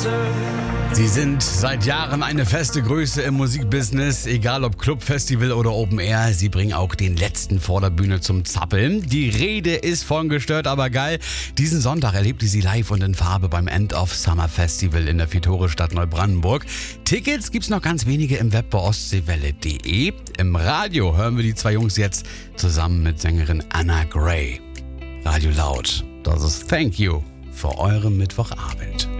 Sie sind seit Jahren eine feste Größe im Musikbusiness, egal ob Club, Festival oder Open Air. Sie bringen auch den letzten vor der Bühne zum Zappeln. Die Rede ist von Gestört, aber geil. Diesen Sonntag erlebte sie live und in Farbe beim End of Summer Festival in der Fitore-Stadt Neubrandenburg. Tickets gibt's noch ganz wenige im Web bei ostseewelle.de. Im Radio hören wir die zwei Jungs jetzt zusammen mit Sängerin Anna Gray. Radio Laut, das ist Thank You für euren Mittwochabend.